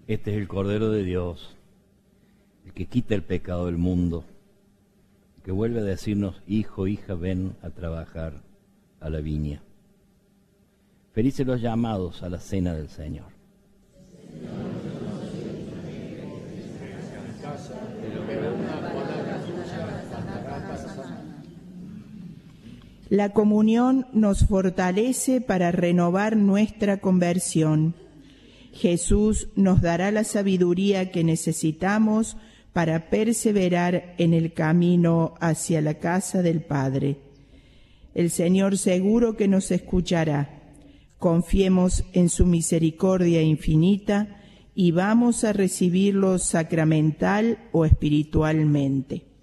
Este es el Cordero de Dios, el que quita el pecado del mundo, que vuelve a decirnos: hijo, hija, ven a trabajar a la viña. Felices los llamados a la cena del Señor. La comunión nos fortalece para renovar nuestra conversión. Jesús nos dará la sabiduría que necesitamos para perseverar en el camino hacia la casa del Padre. El Señor seguro que nos escuchará. Confiemos en su misericordia infinita y vamos a recibirlo sacramental o espiritualmente.